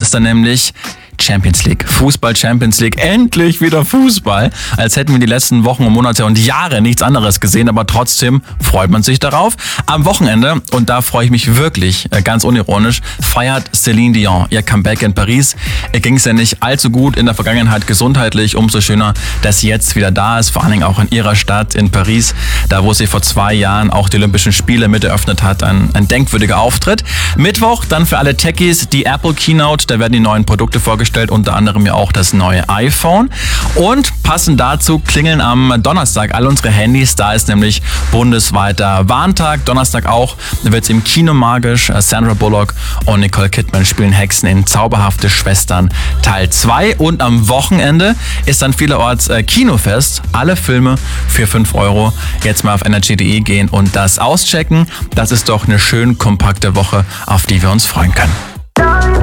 ist dann nämlich Champions League. Fußball Champions League. Endlich wieder Fußball. Als hätten wir die letzten Wochen und Monate und Jahre nichts anderes gesehen, aber trotzdem freut man sich darauf. Am Wochenende, und da freue ich mich wirklich, ganz unironisch, feiert Céline Dion ihr Comeback in Paris. Ihr ging es ja nicht allzu gut in der Vergangenheit gesundheitlich. Umso schöner, dass sie jetzt wieder da ist, vor allen Dingen auch in ihrer Stadt in Paris, da wo sie vor 2 Jahren auch die Olympischen Spiele mit eröffnet hat. Ein denkwürdiger Auftritt. Mittwoch dann für alle Techies die Apple Keynote, da werden die neuen Produkte vorgestellt, unter anderem ja auch das neue iPhone. Und passend dazu klingeln am Donnerstag all unsere Handys. Da ist nämlich bundesweiter Warntag. Donnerstag auch wird es im Kino magisch. Sandra Bullock und Nicole Kidman spielen Hexen in Zauberhafte Schwestern Teil 2. Und am Wochenende ist dann vielerorts Kinofest. Alle Filme für 5 €. Jetzt mal auf energy.de gehen und das auschecken. Das ist doch eine schön kompakte Woche, auf die wir uns freuen können.